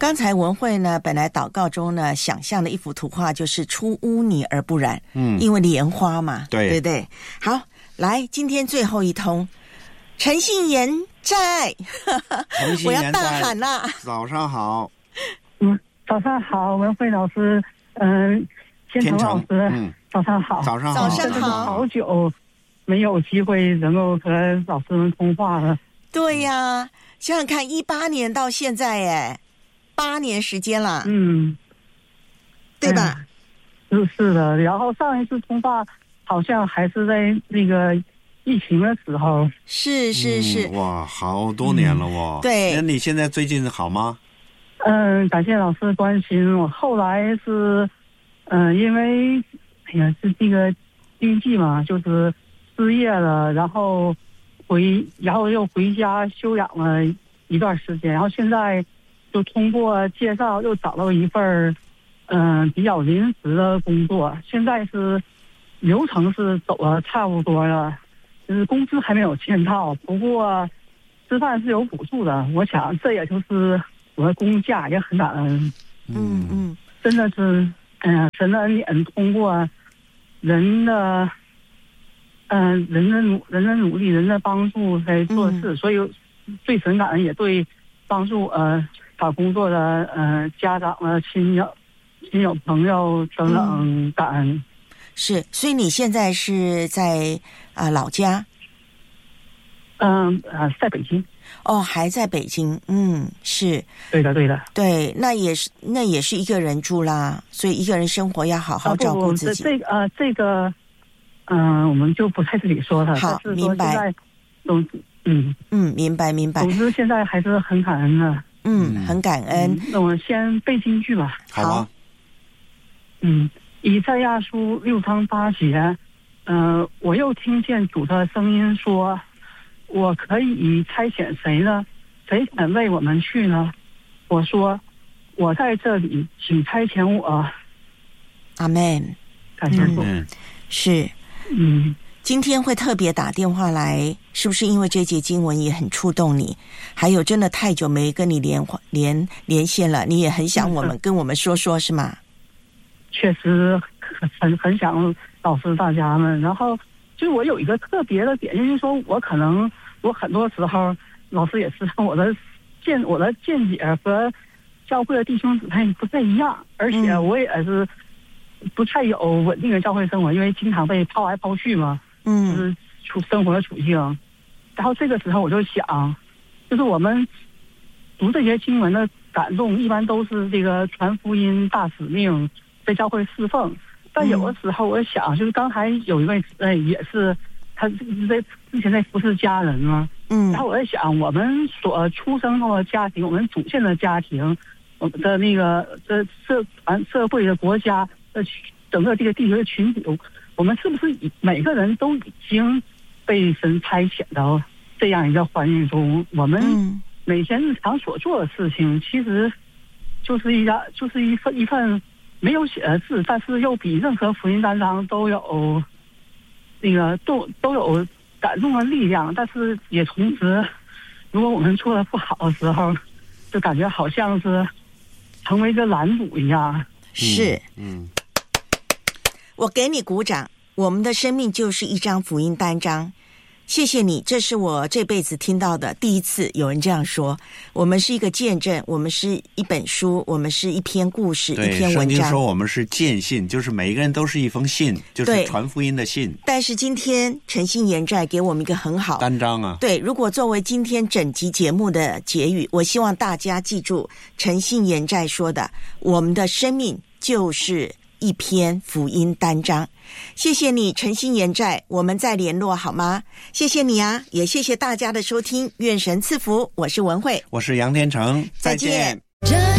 刚才文慧呢，本来祷告中呢，想象的一幅图画就是出污泥而不染，因为莲花嘛，对不对？好，来，今天最后一通，诚信言债，我要大喊啦！ 早上好， 早上好，文慧老师，天成老师，早上好， 早上好， 好久没有机会能够和老师们通话了。 对呀，想想看，18年到现在，8年时间了，对吧？ 是的。然后上一次通话好像还是在那个疫情的时候。 是。 哇，好多年了哦。 对。 那你现在最近好吗？ 感谢老师关心。我后来是，因为是这个经济嘛，就是失业了，然后又回家休养了一段时间，然后现在就通过介绍又找到一份比较临时的工作，现在是流程是走了差不多了，就是工资还没有签到，不过吃饭是有补助的。我想这也就是我的工价，也很感恩。真的是，神的恩典，通过人的努力，人的帮助来做事，所以对神感恩，也对帮助找工作的家长的亲友朋友等等感恩。 是，所以你现在是在老家？ 在北京。 哦，还在北京。是。 对的。 对，那也是一个人住啦，所以一个人生活要好好照顾自己。 这个我们就不在这里说了。 好，明白。明白。 总之现在还是很感恩的。 很感恩。 那我先背京剧吧。 好。 以赛亚书6章8节，我又听见主的声音说，我可以差遣谁呢？谁肯为我们去呢？我说，我在这里，请差遣我。 阿们。 感谢主。 是。今天会特别打电话来，是不是因为这节经文也很触动你？还有真的太久没跟你连线了，你也很想跟我们说说，是吗？ 确实很想老师大家们。然后就我有一个特别的点，就是说我很多时候老师也知道我的见解和教会的弟兄姊妹不太一样，而且我也是不太有稳定的教会生活，因为经常被抛来抛去嘛，就是生活的处境。然后这个时候我就想，就是我们读这些经文的感动，一般都是这个传福音大使命，在教会侍奉。但有的时候我想，就是刚才有一位也是他之前在服侍家人嘛，然后我在想，我们所出生后的家庭，我们祖先的家庭，我们的那个社会的国家的整个这个地球的群体，我们是不是每个人都已经被神差遣到这样一个环境中？我们每天日常所做的事情，其实就是一份没有写的字，但是又比任何福音单章都有那个都有感动的力量。但是也同时，如果我们做的不好的时候，就感觉好像是成为一个拦阻一样。 是。我给你鼓掌。我们的生命就是一张福音单章。谢谢你，这是我这辈子听到的第一次有人这样说。我们是一个见证，我们是一本书，我们是一篇故事，一篇文章。 圣经说我们是见信，就是每一个人都是一封信，就是传福音的信。 但是今天诚信言债给我们一个很好单章啊。 对，如果作为今天整集节目的结语，我希望大家记住诚信言债说的，我们的生命就是一篇福音单章。谢谢你，诚心言债，我们再联络好吗？谢谢你啊，也谢谢大家的收听，愿神赐福。我是文慧， 我是杨天成， 再见。